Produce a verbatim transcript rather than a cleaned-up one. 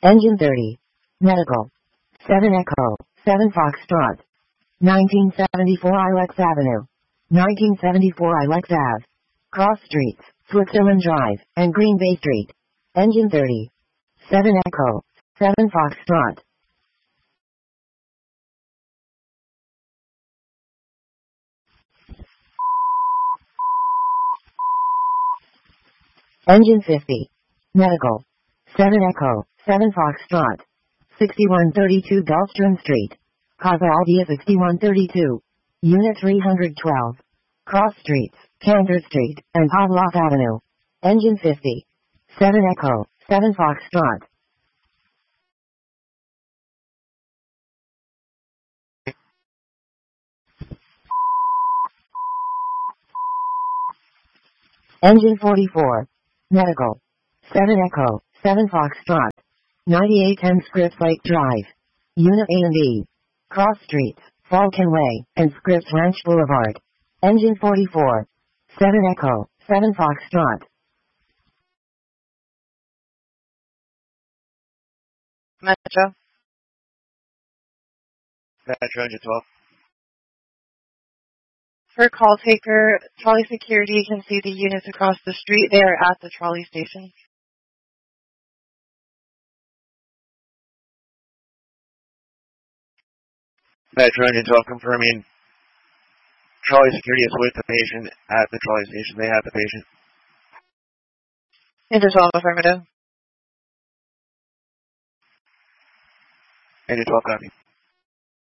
Engine thirty. Medical. seven Echo, seven Foxtrot. nineteen seventy-four Ilex Avenue. nineteen seventy-four Ilex Ave. Cross Streets, Switzerland Drive, and Green Bay Street. Engine thirty. seven Echo, seven Foxtrot. Engine fifty. Medical. seven Echo, seven Foxtrot. sixty-one thirty-two Dahlstrom Street. Casa Aldia sixty-one thirty-two. Unit three hundred twelve. Cross Streets, Cantor Street, and Pavlov Avenue. Engine fifty. seven Echo, seven Foxtrot. Engine forty-four. Medical. seven Echo, seven Foxtrot. ninety-eight ten Scripps Lake Drive. Unit A and E. Cross Streets, Falcon Way, and Scripps Ranch Boulevard. Engine forty-four. seven Echo, seven Foxtrot. Metro. Metro Engine twelve. For call taker, trolley security can see the units across the street. They are at the trolley station. Metro Engine twelve confirming. Trolley security is with the patient at the trolley station. They have the patient. Engine twelve, affirmative. Engine twelve copy.